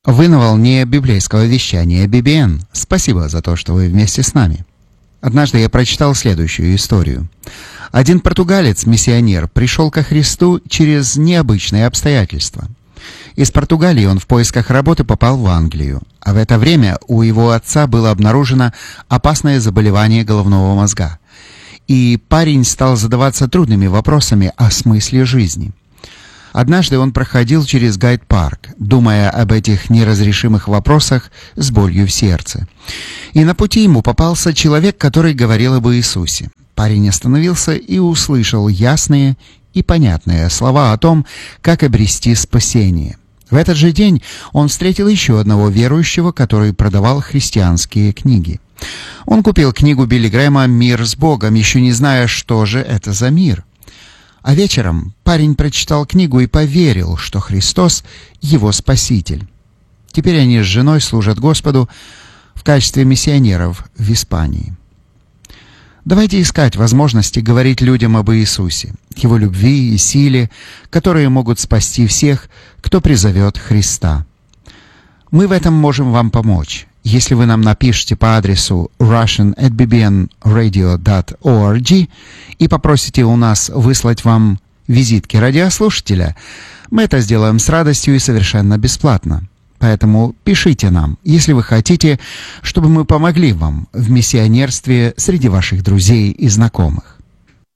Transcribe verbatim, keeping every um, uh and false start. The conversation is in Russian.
Вы на волне библейского вещания би би эн. Спасибо за то, что вы вместе с нами. Однажды я прочитал следующую историю. Один португалец-миссионер пришел ко Христу через необычные обстоятельства. Из Португалии он в поисках работы попал в Англию, а в это время у его отца было обнаружено опасное заболевание головного мозга. И парень стал задаваться трудными вопросами о смысле жизни. Однажды он проходил через Гайд-парк, думая об этих неразрешимых вопросах с болью в сердце. И на пути ему попался человек, который говорил об Иисусе. Парень остановился и услышал ясные и понятные слова о том, как обрести спасение. В этот же день он встретил еще одного верующего, который продавал христианские книги. Он купил книгу Билли Грэма «Мир с Богом», еще не зная, что же это за мир. А вечером парень прочитал книгу и поверил, что Христос — его Спаситель. Теперь они с женой служат Господу в качестве миссионеров в Испании. Давайте искать возможности говорить людям об Иисусе, Его любви и силе, которые могут спасти всех, кто призовет Христа. Мы в этом можем вам помочь, если вы нам напишите по адресу russian at b b n radio dot org и попросите у нас выслать вам визитки радиослушателя. Мы это сделаем с радостью и совершенно бесплатно. Поэтому пишите нам, если вы хотите, чтобы мы помогли вам в миссионерстве среди ваших друзей и знакомых.